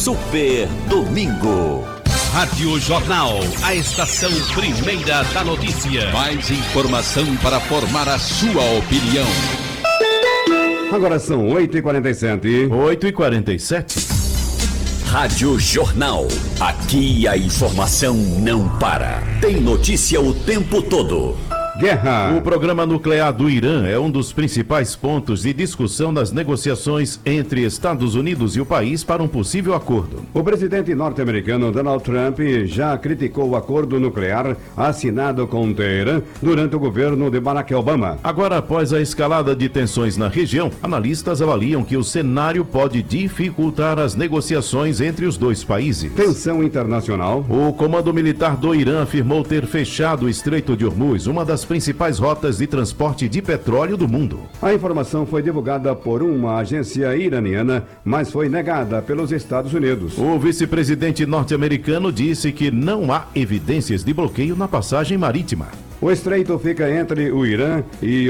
Super Domingo. Rádio Jornal, a estação primeira da notícia. Mais informação para formar a sua opinião. Agora são 8h47. 8h47. Rádio Jornal. Aqui a informação não para. Tem notícia o tempo todo. Guerra. O programa nuclear do Irã é um dos principais pontos de discussão das negociações entre Estados Unidos e o país para um possível acordo. O presidente norte-americano Donald Trump já criticou o acordo nuclear assinado com Teherã durante o governo de Barack Obama. Agora, após a escalada de tensões na região, analistas avaliam que o cenário pode dificultar as negociações entre os dois países. Tensão internacional. O comando militar do Irã afirmou ter fechado o Estreito de Hormuz, uma das principais rotas de transporte de petróleo do mundo. A informação foi divulgada por uma agência iraniana, mas foi negada pelos Estados Unidos. O vice-presidente norte-americano disse que não há evidências de bloqueio na passagem marítima. O estreito fica entre o Irã e